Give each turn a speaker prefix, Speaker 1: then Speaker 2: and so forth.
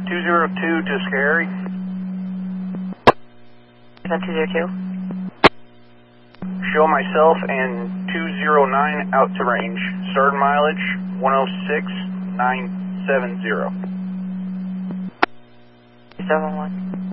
Speaker 1: 202 to Scary.
Speaker 2: Is that 202?
Speaker 1: Show myself and 209 out to range. Starting mileage 106,970.
Speaker 2: 711.